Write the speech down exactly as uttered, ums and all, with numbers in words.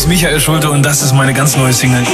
ist Michael Schulte und das ist meine ganz neue Single